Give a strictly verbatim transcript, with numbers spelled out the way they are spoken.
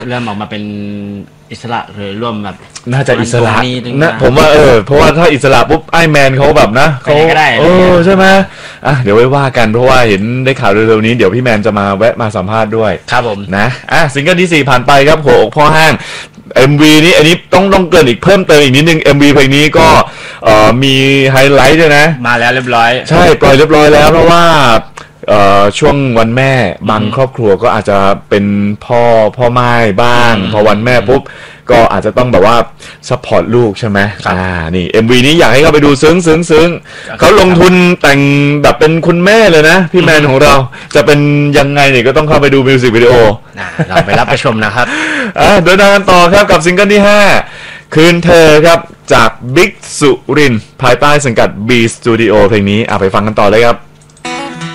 เริ่มออกมาเป็นอิสระหรือร่วมแบบน่าจะอิสระนี่นะผมว่าเออเพราะว่าถ้าอิสระปุ๊บไอแมนเขาแบบนะเขาเออใช่ไหมอ่ะเดี๋ยวไว้ว่ากันเพราะว่าเห็นได้ข่าวเร็วๆนี้เดี๋ยวพี่แมนจะมาแวะมาสัมภาษณ์ด้วยครับผมนะอ่ะซิงเกิลที่สี่ผ่านไปครับหัวอกพ่อห้าง เอ็ม วี นี้อันนี้ต้องต้องเกริ่นอีกเพิ่มเติมอีกนิดนึง เอ็ม วี เพลงนี้ก็เอ่อมีไฮไลท์ด้วยนะมาแล้วเรียบร้อยใช่ปล่อยเรียบร้อยแล้วเพราะว่าเอ่อช่วงวันแม่บางครอบครัวก็อาจจะเป็นพ่อพ่อไม้บ้างพอวันแม่ปุ๊บก็อาจจะต้องแบบว่าซัพพอร์ตลูกใช่ไหมอ่านี่ เอ็ม วี นี้อยากให้เขาไปดูซึ้งซึ้งซึ้งเขาลงทุนแต่งแบบเป็นคุณแม่เลยนะพี่แมนของเราจะเป็นยังไงเนี่ยก็ต้องเข้าไปดูมิวสิกวิดีโอเราไปรับไปชมนะครับอ่าเดินทางต่อครับกับซิงเกิลที่ห้าคืนเธอครับจากบิ๊กสุรินทร์ภายใต้สังกัด B Studio เพลงนี้อ่ะไปฟังกันต่อเลยครับ